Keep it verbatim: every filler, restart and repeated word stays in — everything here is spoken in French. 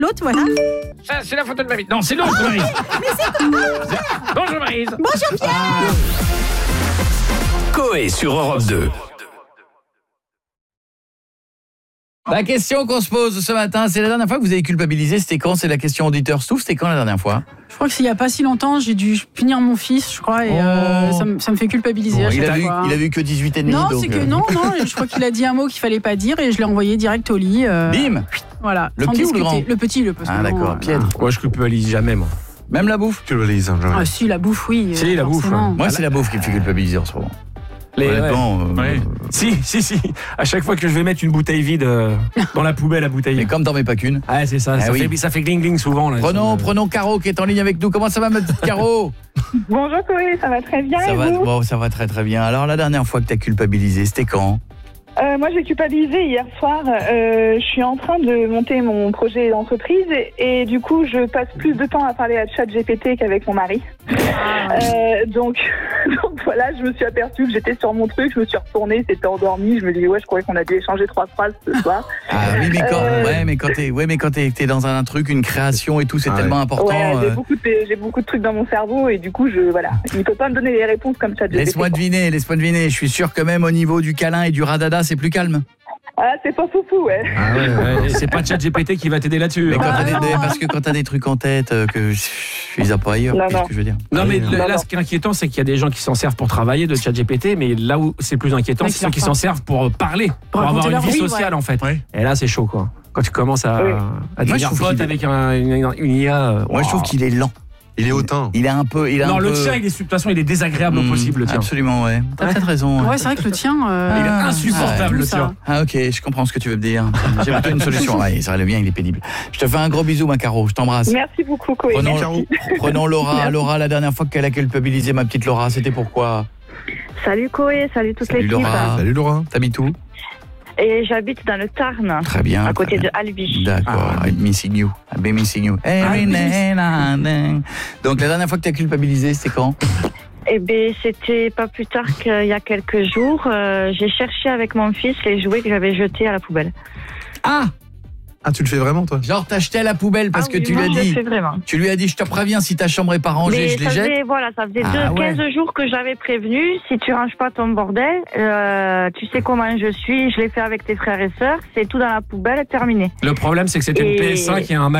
L'autre, voilà. Ça, c'est la photo de ma vie. Non, c'est l'autre, oh, Maryse. Mais c'est Bonjour, Maryse. Bonjour, Pierre. Ah. Coé sur Europe deux. La question qu'on se pose ce matin, c'est la dernière fois que vous avez culpabilisé, c'était quand? C'est la question auditeur Stouff, c'était quand la dernière fois? Je crois que s'il n'y a pas si longtemps, j'ai dû punir mon fils, je crois, et oh. euh, ça, me, ça me fait culpabiliser. Bon, à il, chaque a vu, fois. il a vu que dix-huit et demi. Non, donc c'est que euh... non, non, je crois qu'il a dit un mot qu'il fallait pas dire et je l'ai envoyé direct au lit. Euh... Bim. Voilà. Le petit ou le grand? Le petit, le petit. Ah d'accord, Piètre. Moi, je culpabilise jamais, moi. Même la bouffe? Tu culpabilises jamais. Ah si, la bouffe, oui. Si, la bouffe. Hein. Moi, c'est la bouffe qui me fait culpabiliser en ce moment. Les, ouais. euh, ouais. Si, si, si. À chaque fois que je vais mettre une bouteille vide euh, dans la poubelle à bouteille. Mais comme t'en mets pas qu'une. Ah, c'est ça. Ah, ça, oui. fait, ça fait gling gling souvent. Là, prenons, ça, prenons Caro qui est en ligne avec nous. Comment ça va, ma petite Caro? Bonjour Coé, ça va très bien. Ça et va, vous bon, ça va très très bien. Alors la dernière fois que t'as culpabilisé, c'était quand? euh, Moi, j'ai culpabilisé hier soir. Euh, je suis en train de monter mon projet d'entreprise et, et du coup, je passe plus de temps à parler à ChatGPT qu'avec mon mari. Euh, donc, donc voilà, je me suis aperçue que j'étais sur mon truc, je me suis retournée, c'était endormi. Je me dis ouais, je croyais qu'on a dû échanger trois phrases ce soir. Ah oui, mais quand, euh... ouais, mais quand t'es, ouais, mais quand t'es, t'es dans un truc, une création et tout, c'est ah tellement ouais. important. Ouais, j'ai euh... beaucoup de, j'ai beaucoup de trucs dans mon cerveau et du coup, je voilà, il peut pas me donner les réponses comme ça. Laisse-moi deviner, laisse-moi deviner. Je suis sûr que même au niveau du câlin et du radada, c'est plus calme. Ah, c'est pas foufou, ouais. Ah ouais, ouais. C'est pas ChatGPT qui va t'aider là-dessus. Mais quand ah, t'as des, non. parce que quand t'as des trucs en tête, euh, que je suis pas ailleurs, non, qu'est-ce non. que je veux dire? Non, mais non, là, non. ce qui est inquiétant, c'est qu'il y a des gens qui s'en servent pour travailler de ChatGPT, mais là où c'est plus inquiétant, Ouais, c'est ceux qui s'en servent pour parler, pour, Pour avoir une raconter vie leur vie, sociale, ouais. en fait. Ouais. Et là, c'est chaud, quoi. Quand tu commences à, Oui. à devenir je trouve pote qu'il est- avec un, une, une I A. euh, Moi, je trouve qu'il est lent. Il est hautain. Il est un peu, il est Non, un le peu... tien, il est, de toute façon, il est désagréable au Mmh, possible, le tien. Absolument, ouais. T'as Ouais. peut-être raison. Ouais, c'est vrai que le tien. Euh... Il est insupportable, le ça. tien. Ah ok, je comprends ce que tu veux me dire. J'ai plutôt une solution. Ouais, ça va, le mien, il est pénible. Je te fais un gros bisou, ma Caro. Je t'embrasse. Merci beaucoup, Coé. Prenons, Merci. prenons Laura. Merci. Laura, la dernière fois qu'elle a culpabilisé ma petite Laura, c'était pourquoi? Salut Coé, salut toute Salut l'équipe. Laura. Salut Laura. T'habites où? Et j'habite dans le Tarn, Très bien. à côté très de Albi. bien. D'accord. Ah. I'm missing you. I've been missing you. Every day, na, na. Donc la dernière fois que t'as culpabilisé, c'était quand? Eh bien, c'était pas plus tard qu'il y a quelques jours. Euh, j'ai cherché avec mon fils les jouets que j'avais jetés à la poubelle. Ah, Ah, tu le fais vraiment, toi? genre t'as jeté à la poubelle parce Ah que oui, tu moi, lui as je le dit. fais vraiment. Tu lui as dit, je te préviens, si ta chambre est pas rangée, Mais je les ça jette. faisait, voilà, ça faisait Ah, deux, ouais. quinze jours que j'avais prévenu. Si tu ranges pas ton bordel, euh, tu sais comment je suis. Je l'ai fait avec tes frères et sœurs. C'est tout dans la poubelle, terminé. Le problème, c'est que c'était une Et- P S cinq et un Mac.